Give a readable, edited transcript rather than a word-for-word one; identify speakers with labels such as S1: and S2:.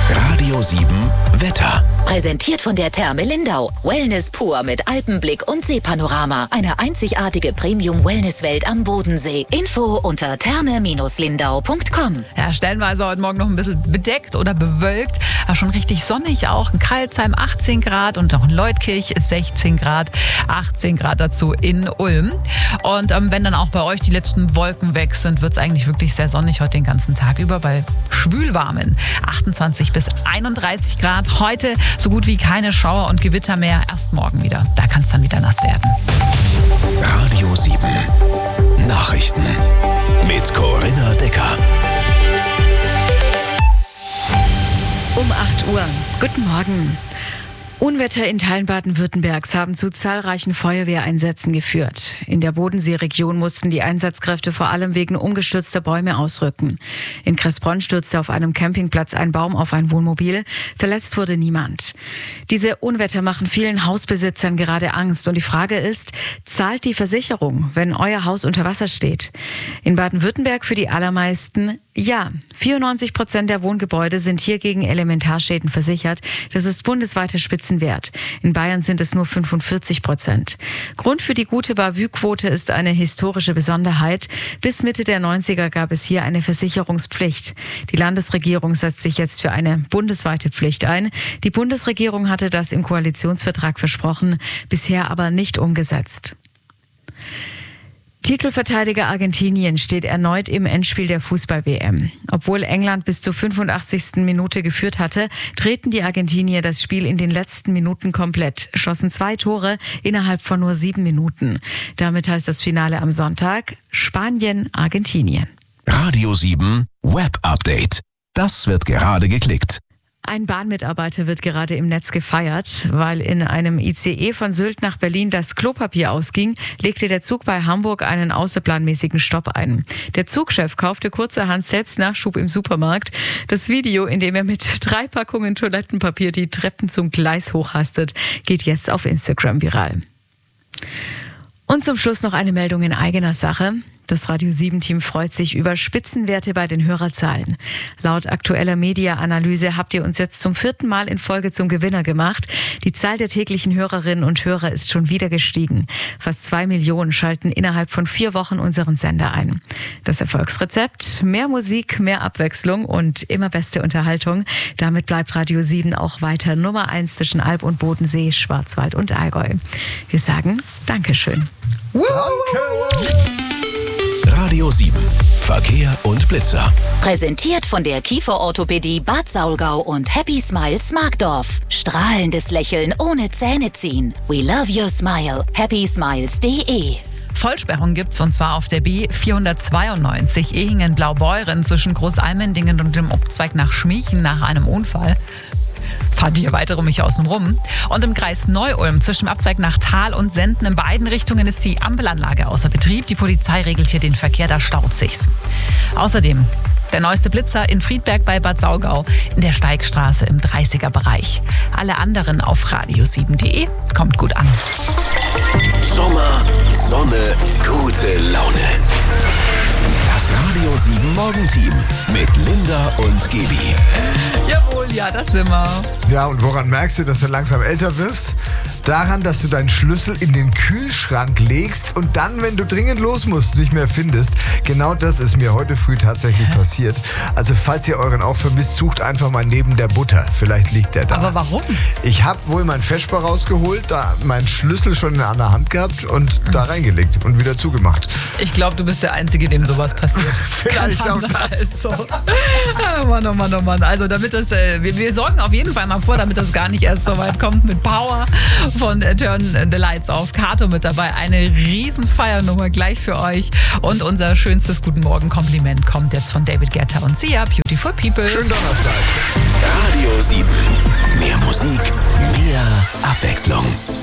S1: Radio 7 Wetter.
S2: Präsentiert von der Therme Lindau. Wellness pur mit Alpenblick und Seepanorama. Eine einzigartige Premium-Wellness-Welt am Bodensee. Info unter therme-lindau.com.
S3: Ja, stellenweise heute Morgen noch ein bisschen bedeckt oder bewölkt. Aber schon richtig sonnig auch. In Crailsheim 18 Grad und auch in Leutkirch 16 Grad. 18 Grad dazu in Ulm. Und wenn dann auch bei euch die letzten Wolken weg sind, wird es eigentlich wirklich sehr sonnig heute den ganzen Tag über bei schwülwarmen 28 bis 31 Grad. Heute so gut wie keine Schauer und Gewitter mehr. Erst morgen wieder. Da kann es dann wieder nass werden.
S1: Radio 7 Nachrichten mit Corinna Decker.
S4: Um 8 Uhr. Guten Morgen. Unwetter in Teilen Baden-Württembergs haben zu zahlreichen Feuerwehreinsätzen geführt. In der Bodenseeregion mussten die Einsatzkräfte vor allem wegen umgestürzter Bäume ausrücken. In Kressbronn stürzte auf einem Campingplatz ein Baum auf ein Wohnmobil. Verletzt wurde niemand. Diese Unwetter machen vielen Hausbesitzern gerade Angst. Und die Frage ist, zahlt die Versicherung, wenn euer Haus unter Wasser steht? In Baden-Württemberg für die allermeisten ja. 94% der Wohngebäude sind hier gegen Elementarschäden versichert. Das ist bundesweiter Spitzenwert. In Bayern sind es nur 45%. Grund für die gute Bavü-Quote ist eine historische Besonderheit. Bis Mitte der 90er gab es hier eine Versicherungspflicht. Die Landesregierung setzt sich jetzt für eine bundesweite Pflicht ein. Die Bundesregierung hatte das im Koalitionsvertrag versprochen, bisher aber nicht umgesetzt. Titelverteidiger Argentinien steht erneut im Endspiel der Fußball-WM. Obwohl England bis zur 85. Minute geführt hatte, drehten die Argentinier das Spiel in den letzten Minuten komplett, schossen 2 Tore innerhalb von nur 7 Minuten. Damit heißt das Finale am Sonntag Spanien-Argentinien.
S1: Radio 7 Web Update. Das wird gerade geklickt.
S4: Ein Bahnmitarbeiter wird gerade im Netz gefeiert. Weil in einem ICE von Sylt nach Berlin das Klopapier ausging, legte der Zug bei Hamburg einen außerplanmäßigen Stopp ein. Der Zugchef kaufte kurzerhand selbst Nachschub im Supermarkt. Das Video, in dem er mit 3 Packungen Toilettenpapier die Treppen zum Gleis hochhastet, geht jetzt auf Instagram viral. Und zum Schluss noch eine Meldung in eigener Sache. Das Radio 7-Team freut sich über Spitzenwerte bei den Hörerzahlen. Laut aktueller Media-Analyse habt ihr uns jetzt zum 4. Mal in Folge zum Gewinner gemacht. Die Zahl der täglichen Hörerinnen und Hörer ist schon wieder gestiegen. Fast 2 Millionen schalten innerhalb von 4 Wochen unseren Sender ein. Das Erfolgsrezept? Mehr Musik, mehr Abwechslung und immer beste Unterhaltung. Damit bleibt Radio 7 auch weiter Nummer 1 zwischen Alb und Bodensee, Schwarzwald und Allgäu. Wir sagen Dankeschön.
S1: Danke! Radio 7 Verkehr und Blitzer.
S2: Präsentiert von der Kieferorthopädie Bad Saulgau und Happy Smiles Markdorf. Strahlendes Lächeln ohne Zähne ziehen. We love your smile. happysmiles.de.
S3: Vollsperrung gibt's und zwar auf der B492 Ehingen-Blaubeuren zwischen Großalmendingen und dem Abzweig nach Schmiechen nach einem Unfall. Fahrt hier weiter um mich außen rum. Und im Kreis Neu-Ulm zwischen dem Abzweig nach Thal und Senden in beiden Richtungen ist die Ampelanlage außer Betrieb. Die Polizei regelt hier den Verkehr, da staut sich's. Außerdem der neueste Blitzer in Friedberg bei Bad Saulgau in der Steigstraße im 30er-Bereich. Alle anderen auf radio7.de. Kommt gut an.
S1: Sommer, Sonne, gute Laune. Das Radio 7 Morgenteam mit Linda und Gaby.
S3: Jawohl, ja, das sind wir.
S5: Ja, und woran merkst du, dass du langsam älter wirst? Daran, dass du deinen Schlüssel in den Kühlschrank legst und dann, wenn du dringend los musst, nicht mehr findest. Genau das ist mir heute früh tatsächlich passiert. Also falls ihr euren auch vermisst, sucht einfach mal neben der Butter. Vielleicht liegt der da.
S3: Aber warum?
S5: Ich habe wohl meinen Feschbar rausgeholt, da meinen Schlüssel schon in einer Hand gehabt und da reingelegt und wieder zugemacht.
S3: Ich glaube, du bist der Einzige, dem sowas passiert.
S5: Vielleicht auch das.
S3: Ist so. Mann, oh Mann, oh Mann. Also damit das, wir sorgen auf jeden Fall mal vor, damit das gar nicht erst so weit kommt mit Power von Turn the Lights Off. Kato mit dabei. Eine riesen Feiernummer gleich für euch. Und unser schönstes Guten Morgen-Kompliment kommt jetzt von David Guetta und Sia. Beautiful People.
S5: Schönen Donnerstag.
S1: Radio 7. Mehr Musik, mehr Abwechslung.